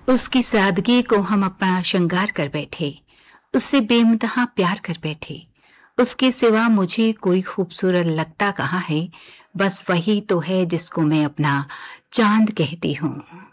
उसकी सादगी को हम अपना श्रृंगार कर बैठे, उससे बेमुतहा प्यार कर बैठे। उसके सिवा मुझे कोई खूबसूरत लगता कहाँ है, बस वही तो है जिसको मैं अपना चांद कहती हूँ।